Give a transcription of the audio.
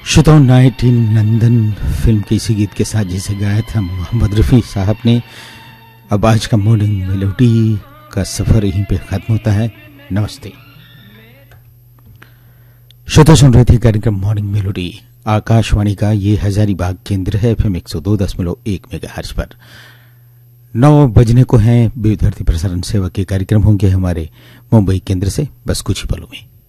श्रोताओं, night in London film के इसी गीत के साथ जिसे गाया था मोहम्मद रफ़ी साहब ने। अब आज का मॉर्निंग मेलोडी का सफर यहीं पे खत्म होता है। नमस्ते। श्रोता सुन रहे थे कार्यक्रम मॉर्निंग मेलोडी, आकाशवाणी का ये हजारीबाग केंद्र है FM 102.1 मेगाहर्ट्ज पर। 9 बजने को हैं। विविध भारती प्रसारण सेवा के कार्यक्रम होंगे हमारे मुंबई केंद्र से बस कुछ ही पलों में।